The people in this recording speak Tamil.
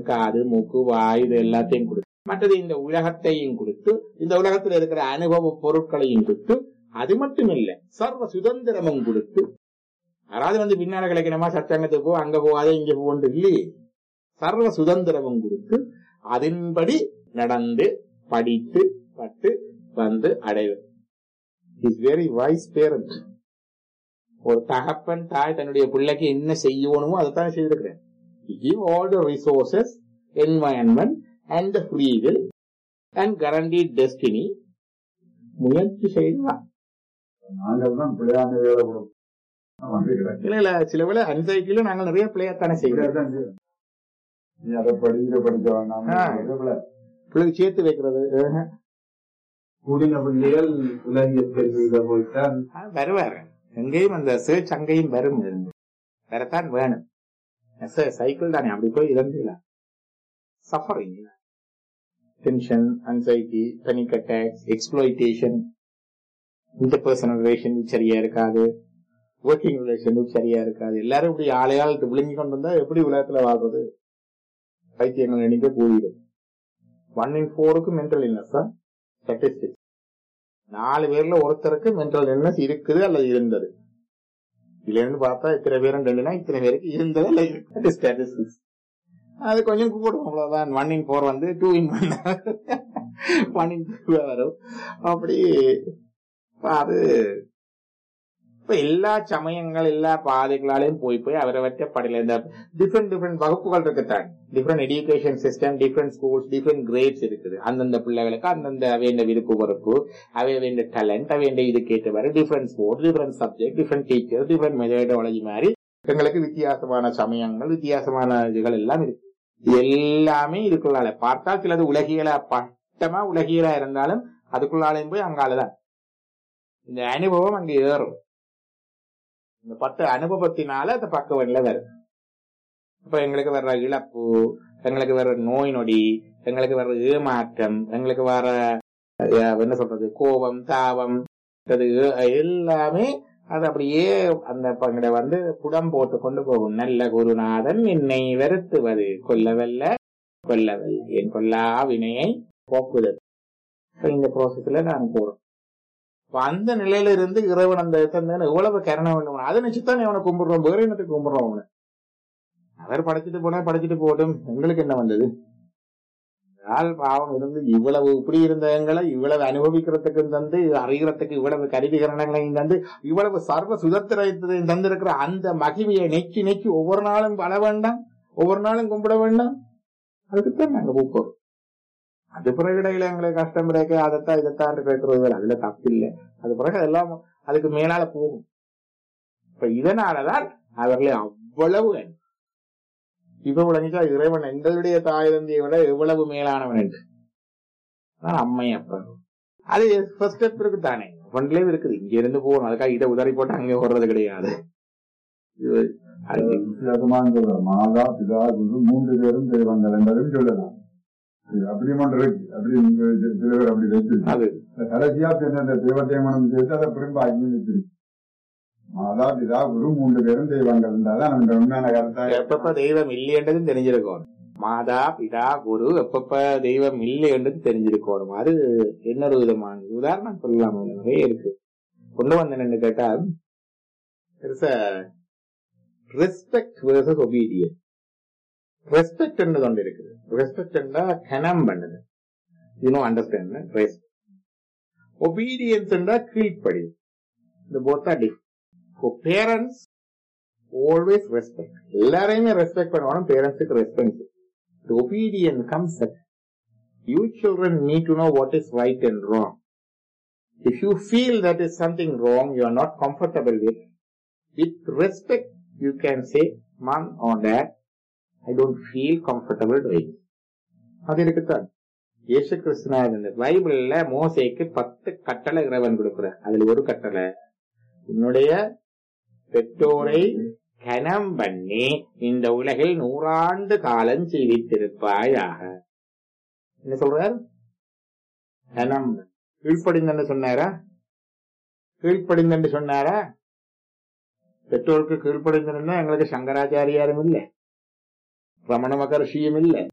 காது மூக்கு வாய் இது எல்லாத்தையும் கொடுத்து, மற்றது இந்த உலகத்தையும் கொடுத்து, இந்த உலகத்தில் இருக்கிற அனுபவ பொருட்களையும் கொடுத்து, அது மட்டும் இல்ல சர்வ சுதந்திரமும் கொடுத்து, யாராவது பின்னால கிடைக்கணுமா சட்டங்கத்துக்கு போ அங்க போகாத இங்க போன்று இல்லையே, சர்வ சுதந்திரமும் கொடுத்து அதன்படி நடந்து படித்து பட்டு அடைவது. Is very wise parent. ஒரு தகப்பன் தாய் தன்னுடைய பிள்ளைக்கு என்ன செய்யணுமோ அதைத்தான் செய்திருக்கிறேன். Give all the resources, environment and the free will and guaranteed destiny. முயற்சி செய்யலாம். நாங்கள் தான் பிள்ளையான வேலை கொடுப்போம். இல்ல சில வேலை அன்சைக்கில நாங்கள் நிறைய பிள்ளையாத்தானே செய்யறோம். அதை படிக்க வேண்டாம், பிள்ளைக்கு சேர்த்து வைக்கிறது. கூடின பிள்ளைகள் உலகியல் கல்வியில போய்தான் வருவாரு. எங்கேயும் அந்த சர்ச் அங்கேயும் வரும், வரத்தான் வேணும். சைக்கிள் தானே, அப்படி போய் இறந்துலாம். Suffering, tension, anxiety, panic attacks, exploitation, interpersonal relation சரியா இருக்காது, ஒர்க்கிங் ரிலேஷன் சரியா இருக்காது. எல்லாரும் இப்படி ஆளையால் விழுங்கி கொண்டு வந்தா எப்படி உலகத்துல வாழ்றது? பைத்தியங்கள் எண்ணிக்கை கூடிடும். 1 in 4 மென்டல் இல்னஸ் தான் ஸ்டாட்டிஸ்டிக்ஸ். 4 பேர்ல ஒருத்தருக்கு மென்டல் இல்னஸ் இருக்குது அல்லது இருந்தது. இதுல இருந்து பார்த்தா இத்தனை பேரும் 2னா இத்தனை பேருக்கு இருந்தது அல்ல இருக்கு ஸ்டாட்டிஸ்டிக்ஸ். அது கொஞ்சம் கூடும், அவ்வளவுதான். 1 in 4 2 in 1 in 2 வரும். அப்படி அது இப்ப எல்லா சமயங்கள் எல்லா பாதைகளாலையும் போய் அவரவற்ற படையில இந்த டிஃப்ரெண்ட் வகுப்புகள் இருக்குத்தான். Different education system, different schools, different grades இருக்குது. அந்தந்த பிள்ளைகளுக்கு அந்தந்த அவைய விருப்பு பொறுப்பு, அவைய டேலண்ட், அவைய இதுக்கேற்றவாறு different sports, different subject, different teachers, different methodology மாதிரி எங்களுக்கு வித்தியாசமான சமயங்கள், வித்தியாசமான இதுகள் எல்லாம் இருக்கு. எல்லாமே இதுக்குள்ளால பார்த்தா சிலது உலகியலா பட்டமா உலகியலா இருந்தாலும் அதுக்குள்ளாலையும் போய் அங்காலதான் இந்த அனுபவம் அங்க ஏறும். இந்த 10 அனுபவத்தினால அந்த பக்கவன்ல வரும். இப்ப எங்களுக்கு வர்ற இழப்பு, எங்களுக்கு வர்ற நோய் நொடி, எங்களுக்கு வர்ற ஏமாற்றம், எங்களுக்கு வர என்ன சொல்றது கோபம், தாபம், எல்லாமே அது அப்படியே அந்த பங்கட புடம் போட்டு கொண்டு போகும். நல்ல குருநாதன் என்னை வருத்துவது கொல்லவல்ல கொல்லவல் என் கொல்லா வினையை போக்குதல். இந்த ப்ராசஸ்ல நான் போறோம். அந்த நிலையில இருந்து இறைவன் அந்த எவ்வளவு கருணை வேண்டும் அதை நினைச்சுதான் அவனை கும்பிடுறோம். வேற என்னத்துக்கு கும்பிடுறோம் அவனை? அவர் படைச்சிட்டு போனா படைச்சிட்டு போட்டும், எங்களுக்கு என்ன வந்தது? பாவம் இருந்து இவ்வளவு இப்படி இருந்தவங்களை இவ்வளவு அனுபவிக்கிறதுக்கு தந்து, அறிகிறதுக்கு இவ்வளவு கருவிகரணங்களையும் தந்து, இவ்வளவு சர்வ சுதந்திரத்தையும் தந்திருக்கிற அந்த மகிமையை நெக்கி நெக்கி ஒவ்வொரு நாளும் பல வேண்டாம், ஒவ்வொரு நாளும் கும்பிட வேண்டாம். அதுக்குத்தான் நாங்க போறோம். அது பிறகு இடையில எங்களுக்கு கஷ்டம் பிறகு அதைத்தான் இதைத்தான் கேட்கறது, அதுல தப்பு இல்லை. அது பிறகு அதெல்லாம் அதுக்கு மேலால போகும். இப்ப இதனாலதான் அவர்களை அவ்வளவு இப்ப விளங்கிச்சா இறைவன் எங்களுடைய தாய் தந்தையை விட எவ்வளவு மேலானவன் என்று. அம்மை அப்ப அது ஃபர்ஸ்ட் ஸ்டெப் இருக்குத்தானே, ஒன்றிலே இருக்குது. இங்க இருந்து போகணும், அதுக்காக இதை உதறி போட்டு அங்கே போடுறது கிடையாது. மாதா பிதா குரு 3 பேரும் தெய்வங்கள் என்பதும் சொல்லலாம். அப்படி இருக்கு, அப்படி சில பேர் அப்படி வச்சு அது கடைசியா சேர்ந்த தெய்வத்தை மனம் சேர்த்து அதை பிரிம்பாக்கி மாதா பிதா குரு 3 பேரும் தெய்வங்கள் இருந்தாதான் நம்ம உண்மையான கருத்தா. எப்பப்ப தெய்வம் இல்லைன்றதும் தெரிஞ்சிருக்கணும். மாதா பிதா குரு எப்பப்ப தெய்வம் இல்லை என்றது தெரிஞ்சிருக்கணும். அது இன்னொரு விதமான உதாரணம் சொல்லலாம். நிறைய இருக்கு. கொண்டு வந்தேன்னு கேட்டா ரெஸ்பெக்ட் வெர்சஸ் ஒபீடியன்ஸ். ரெஸ்பெக்ட் என்றது ஒன்று இருக்குது. ரெஸ்பெக்ட் என்றா கனம் பண்ணுது, அண்டர்ஸ்டாண்ட். ஒபீடியன்ஸ் என்றா கீழ்ப்படி. இந்த both are different. Parents always respect, எல்லாரையுமே ரெஸ்பெக்ட் பண்ணுவாங்க. பேரண்ட்ஸுக்கு respect. Obedience comes second. You children need to know what is right and wrong. If you feel that is something wrong you are not comfortable with respect you can say, Mom or Dad, I don't feel comfortable doing. அது இருக்குத்தான். இயேசு கிறிஸ்துனார் இந்த பைபிள்ல மோசேக்கு 10 கட்டளை இறைவன் கொடுக்கிறார். அதுல ஒரு கட்டளை, உன்னுடைய பெற்றோரை கனம் பண்ணி இந்த உலகில் 100 ஆண்டு காலம் ஜீவித்திருப்பாயாக. என்ன சொல்றார்? கனம் கீழ்ப்படிந்தன்னு சொன்னாரா? கீழ்ப்படிந்தன்னு சொன்னாரா? பெற்றோருக்கு கீழ்ப்படிந்தா எங்களுக்கு சங்கராச்சாரியாரும் இல்லை, ரமண மகர்ஷியும் இல்லை,